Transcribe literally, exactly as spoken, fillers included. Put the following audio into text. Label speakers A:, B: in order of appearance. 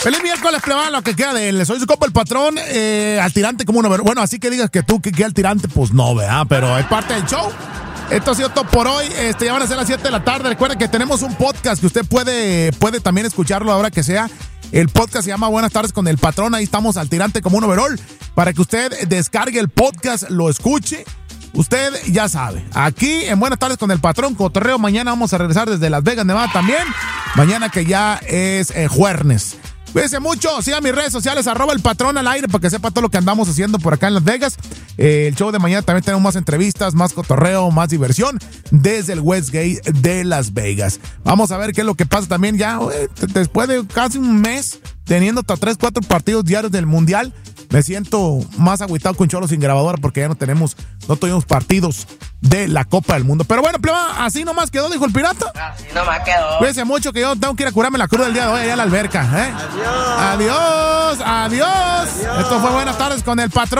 A: Feliz miércoles, plebada, lo que queda de él. Soy su compa el patrón, eh, al tirante como uno. Bueno, así que digas que tú que queda al tirante, pues no, ¿verdad? Pero es parte del show. Esto ha sido todo por hoy. Este, ya van a ser las siete de la tarde. Recuerden que tenemos un podcast que usted puede, puede también escucharlo ahora que sea. El podcast se llama Buenas tardes con el patrón. Ahí estamos al tirante como un overall. Para que usted descargue el podcast, lo escuche. Usted ya sabe. Aquí en Buenas tardes con el patrón, cotorreo. Mañana vamos a regresar desde Las Vegas, Nevada también. Mañana que ya es eh, jueves. Cuídense mucho, sigan mis redes sociales, arroba el patrón al aire para que sepa todo lo que andamos haciendo por acá en Las Vegas. Eh, el show de mañana también tenemos más entrevistas, más cotorreo, más diversión desde el Westgate de Las Vegas. Vamos a ver qué es lo que pasa también ya, eh, después de casi un mes teniendo hasta tres, cuatro partidos diarios del Mundial. Me siento más agüitado con Cholo sin grabadora porque ya no tenemos, no tuvimos partidos de la Copa del Mundo. Pero bueno, pleba, así nomás quedó, dijo el pirata.
B: Así nomás quedó.
A: Cuídense mucho que yo tengo que ir a curarme la cruda del día de hoy allá a la alberca, ¿eh? Adiós. Adiós, adiós. Adiós. Esto fue Buenas tardes con el patrón.